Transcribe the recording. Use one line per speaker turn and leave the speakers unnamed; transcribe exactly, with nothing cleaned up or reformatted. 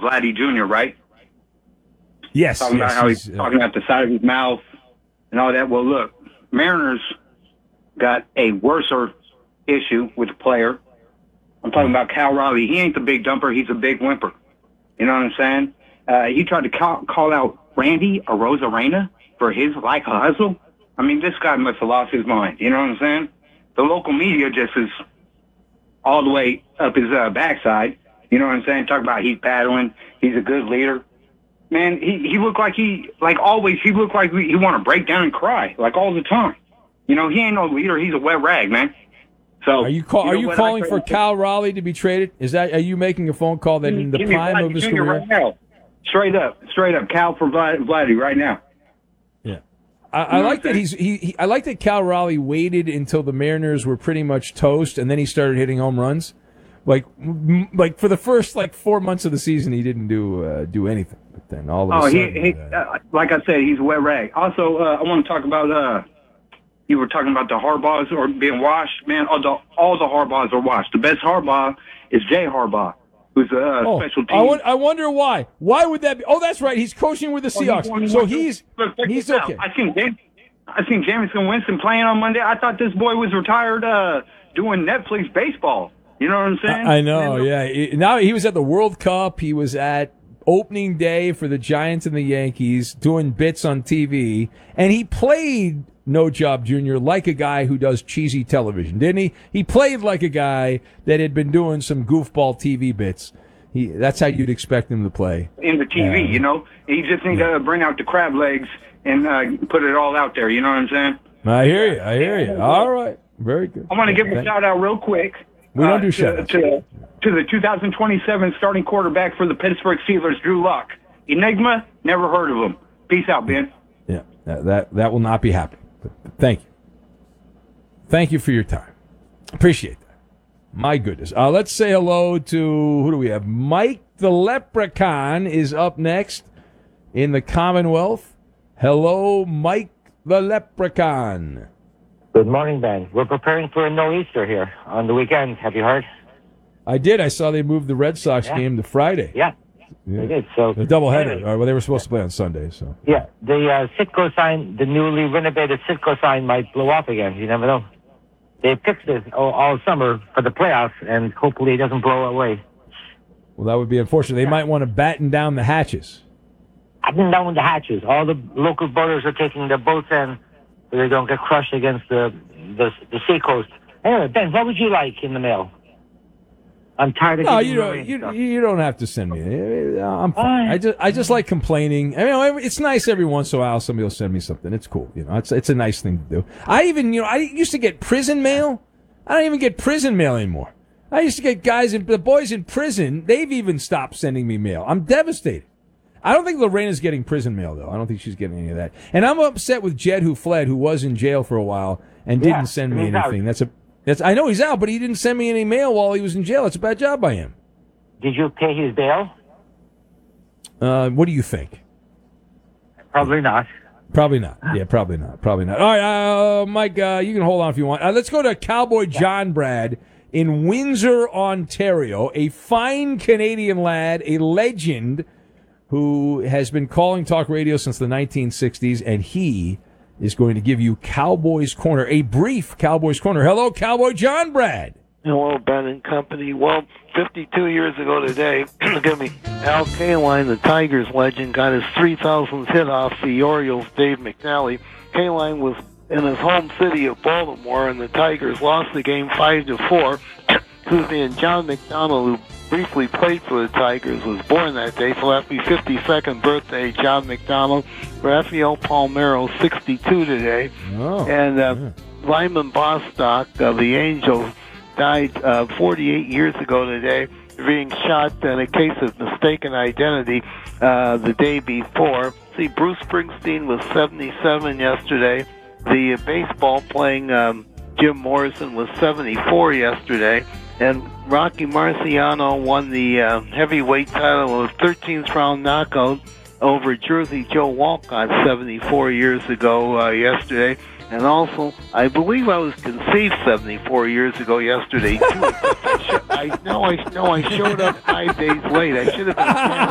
Vladdy Junior, right?
Yes.
Talking
yes,
about how he's
uh,
talking about the side of his mouth and all that. Well, look, Mariners got a worser issue with the player. I'm talking about Cal Raleigh. He ain't the big dumper. He's a big whimper. You know what I'm saying? Uh, he tried to call, call out Randy Arozarena for his like hustle. I mean, this guy must have lost his mind. You know what I'm saying? The local media just is all the way up his uh, backside. You know what I'm saying? Talk about he's paddling. He's a good leader. Man, he, he looked like he, like always, he looked like he want to break down and cry, like all the time. You know, he ain't no leader. He's a wet rag, man. So
Are you call,
you
Are
know
you
what?
calling
I-
for Cal Raleigh to be traded? Is that Are you making a phone call that in the
Give me
prime
Vladdy
of his
Junior
career?
right now. Straight up, straight up, Cal for Vlad, Vladdy right now.
Yeah, I, I like that he's he, he. I like that Cal Raleigh waited until the Mariners were pretty much toast, and then he started hitting home runs. Like, m- like for the first like four months of the season, he didn't do uh, do anything. But then all of a
Oh,
sudden,
he, he
uh,
uh, like I said, he's a wet rag. Also, uh, I want to talk about. Uh, you were talking about the Harbaughs or being washed, man. All the all the Harbaughs are washed. The best Harbaugh is Jay Harbaugh, who's a uh,
oh,
special
I,
team.
won- I wonder why. Why would that be? Oh, that's right. He's coaching with the
Oh,
Seahawks,
he's one-
so
one-
he's
Look, check
he's
this out.
okay.
I seen Jam- I seen Jameson Winston playing on Monday. I thought this boy was retired, uh, doing Netflix baseball. You know what I'm saying?
I, I know,
Man,
yeah. He- Now he was at the World Cup. He was at opening day for the Giants and the Yankees, doing bits on T V, and he played No Job Junior like a guy who does cheesy television, didn't he? He played like a guy that had been doing some goofball T V bits. He that's how you'd expect him to play.
in the T V,
Yeah.
you know, he just need to bring out the crab legs and uh, put it all out there. You know what I'm saying?
I hear you. I hear you. All right, very good.
I want to give a
Thank-
shout out real quick.
We don't
uh,
do
to,
shout-outs.
to, to the two thousand twenty-seven starting quarterback for the Pittsburgh Steelers, Drew Lock. Enigma, never heard of him. Peace out, Ben.
Yeah, that, that that will not be happening. But, but thank you. Thank you for your time. Appreciate that. My goodness. Uh, let's say hello to, who do we have? Mike the Leprechaun is up next in the Commonwealth. Hello, Mike the Leprechaun.
Good morning, Ben. We're preparing for a no-Easter here on the weekend. Have you heard?
I did. I saw they moved the Red Sox
Yeah.
game to Friday.
Yeah,
Yeah.
they did. So
The doubleheader.
Anyway,
Or, well, they were supposed to play on Sunday, so.
yeah, the uh, Citgo sign, the newly renovated Citgo sign might blow off again. You never know. They fixed it all, all summer for the playoffs, and hopefully it doesn't blow away.
Well, that would be unfortunate. They might want to batten down the hatches.
I've been down with the hatches. All the local boaters are taking their boats in so they don't get crushed against the the, the seacoast. Anyway, Ben, what would you like in the mail? I'm tired of
No,
getting
you don't.
marine
You,
stuff.
you don't have to send me. any. I'm fine.
Fine.
I just I just like complaining. I mean, it's nice every once in a while somebody will send me something. It's cool. You know, it's it's a nice thing to do. I even you know I used to get prison mail. I don't even get prison mail anymore. I used to get guys in the boys in prison. They've even stopped sending me mail. I'm devastated. I don't think Lorena's getting prison mail though. I don't think she's getting any of that. And I'm upset with Jed, who fled, who was in jail for a while and
Yeah,
didn't send me
he's out.
anything. That's a that's I know he's out, but he didn't send me any mail while he was in jail. It's a bad job by him.
Did you pay his bail?
Uh, what do you think?
Probably not.
Probably not. Yeah, probably not. Probably not. All right, uh, Mike, uh, you can hold on if you want. Uh, let's go to Cowboy John Brad in Windsor, Ontario, a fine Canadian lad, a legend who has been calling talk radio since the nineteen sixties, and he is going to give you Cowboys Corner, a brief Cowboys Corner. Hello, Cowboy John Brad.
Hello, Ben and Company. Well, fifty-two years ago today, excuse me, Al Kaline, the Tigers legend, got his three thousandth hit off the Orioles' Dave McNally. Kaline was in his home city of Baltimore, and the Tigers lost the game five to four. Excuse me, and John McDonald, who briefly played for the Tigers, was born that day. So happy fifty-second birthday, John McDonald. Rafael Palmeiro, sixty-two today.
Oh,
and uh,
yeah.
Lyman Bostock of the Angels died uh, forty-eight years ago today, being shot in a case of mistaken identity uh, the day before. See, Bruce Springsteen was seventy-seven yesterday. The uh, baseball playing um, Jim Morrison was seventy-four yesterday. And Rocky Marciano won the uh, heavyweight title of thirteenth round knockout over Jersey Joe Walcott seventy-four years ago uh, yesterday. And also, I believe I was conceived seventy-four years ago yesterday, too. I, sh- I know I know I showed up five days late. I should have been